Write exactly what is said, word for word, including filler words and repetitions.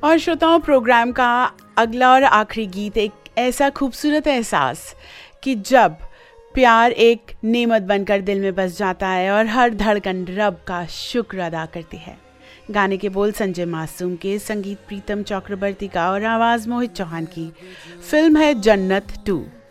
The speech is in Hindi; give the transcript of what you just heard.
और श्रोताओं, प्रोग्राम का अगला और आखिरी गीत एक ऐसा खूबसूरत एहसास कि जब प्यार एक नेमत बनकर दिल में बस जाता है और हर धड़कन रब का शुक्र अदा करती है। गाने के बोल संजय मासूम के, संगीत प्रीतम चक्रवर्ती का और आवाज़ मोहित चौहान की। फिल्म है जन्नत टू।